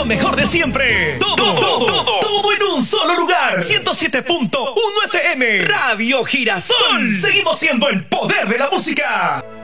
mejor de siempre. Todo en un solo lugar. 107.1 FM. Radio Girasol. Seguimos siendo el poder de la música.